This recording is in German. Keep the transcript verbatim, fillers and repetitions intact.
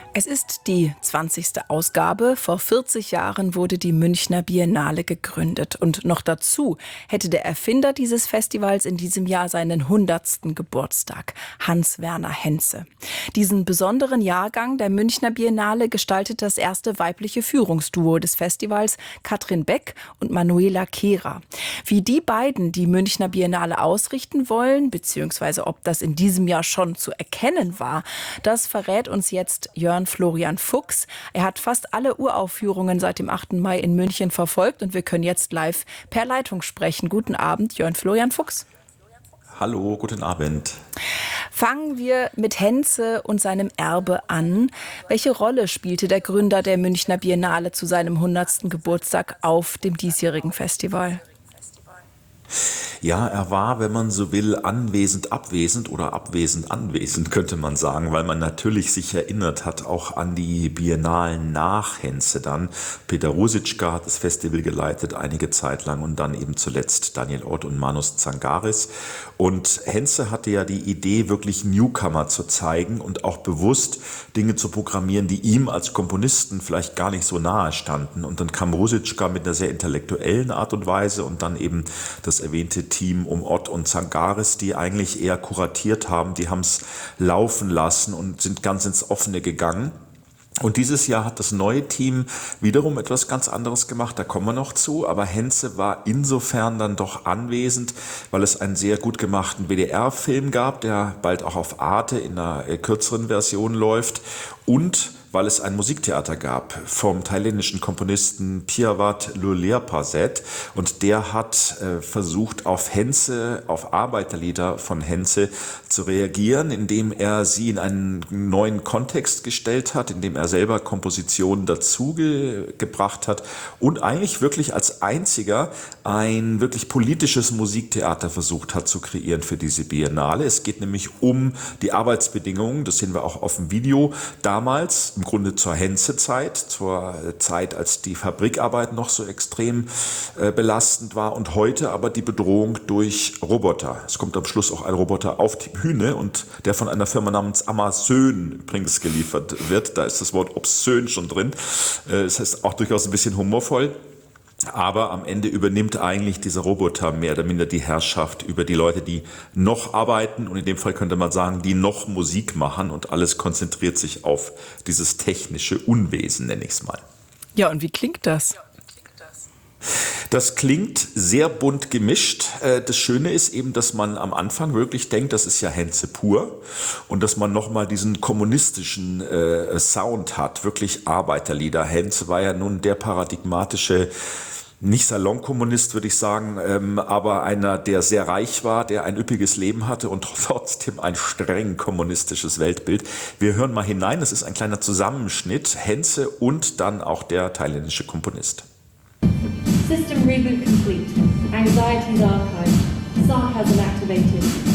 Es ist die zwanzigste Ausgabe. Vor vierzig Jahren wurde die Münchner Biennale gegründet. Und noch dazu hätte der Erfinder dieses Festivals in diesem Jahr seinen hundertsten Geburtstag, Hans-Werner Henze. Diesen besonderen Jahrgang der Münchner Biennale gestaltet das erste weibliche Führungsduo des Festivals, Katrin Beck und Manuela Kehrer. Wie die beiden die Münchner Biennale ausrichten wollen, beziehungsweise ob das in diesem Jahr schon zu erkennen war, das verrät uns jetzt Jörn Florian Fuchs. Er hat fast alle Uraufführungen seit dem achten Mai in München verfolgt und wir können jetzt live per Leitung sprechen. Guten Abend, Jörn Florian Fuchs. Hallo, guten Abend. Fangen wir mit Henze und seinem Erbe an. Welche Rolle spielte der Gründer der Münchner Biennale zu seinem hundertsten Geburtstag auf dem diesjährigen Festival? Ja, er war, wenn man so will, anwesend, abwesend oder abwesend, anwesend, könnte man sagen, weil man natürlich sich erinnert hat, auch an die Biennalen nach Henze dann. Peter Ruzicka hat das Festival geleitet einige Zeit lang und dann eben zuletzt Daniel Ott und Manus Tsangaris. Und Henze hatte ja die Idee, wirklich Newcomer zu zeigen und auch bewusst Dinge zu programmieren, die ihm als Komponisten vielleicht gar nicht so nahe standen. Und dann kam Ruzicka mit einer sehr intellektuellen Art und Weise und dann eben das erwähnte Team um Ott und Tsangaris, die eigentlich eher kuratiert haben, die haben es laufen lassen und sind ganz ins Offene gegangen. Und dieses Jahr hat das neue Team wiederum etwas ganz anderes gemacht, da kommen wir noch zu, aber Henze war insofern dann doch anwesend, weil es einen sehr gut gemachten W D R-Film gab, der bald auch auf Arte in einer kürzeren Version läuft und weil es ein Musiktheater gab vom thailändischen Komponisten Piawat Lulerpaset und der hat äh, versucht auf Henze, auf Arbeiterlieder von Henze zu reagieren, indem er sie in einen neuen Kontext gestellt hat, indem er selber Kompositionen dazu ge- gebracht hat und eigentlich wirklich als einziger ein wirklich politisches Musiktheater versucht hat zu kreieren für diese Biennale. Es geht nämlich um die Arbeitsbedingungen, das sehen wir auch auf dem Video, damals im Grunde zur Henze-Zeit, zur Zeit, als die Fabrikarbeit noch so extrem äh, belastend war und heute aber die Bedrohung durch Roboter. Es kommt am Schluss auch ein Roboter auf die Bühne und der von einer Firma namens Amazon übrigens geliefert wird. Da ist das Wort obszön schon drin. Äh, das heißt auch durchaus ein bisschen humorvoll. Aber am Ende übernimmt eigentlich dieser Roboter mehr oder minder die Herrschaft über die Leute, die noch arbeiten und in dem Fall könnte man sagen, die noch Musik machen und alles konzentriert sich auf dieses technische Unwesen, nenne ich es mal. Ja, und wie klingt das? Das klingt sehr bunt gemischt. Das Schöne ist eben, dass man am Anfang wirklich denkt, das ist ja Henze pur und dass man nochmal diesen kommunistischen äh, Sound hat, wirklich Arbeiterlieder. Henze war ja nun der paradigmatische, nicht Salonkommunist, würde ich sagen, ähm, aber einer, der sehr reich war, der ein üppiges Leben hatte und trotzdem ein streng kommunistisches Weltbild. Wir hören mal hinein, das ist ein kleiner Zusammenschnitt, Henze und dann auch der thailändische Komponist. System reboot complete. Anxieties archived. Sarcasm activated.